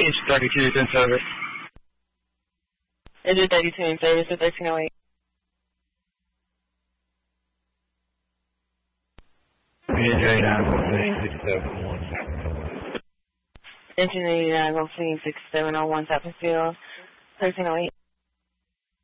Engine 32 is in service. Engine 32 in service at 1308. Engine 89, Roseanne 6701. Engine 89, Roseanne 6701, Tappan Field, 1308.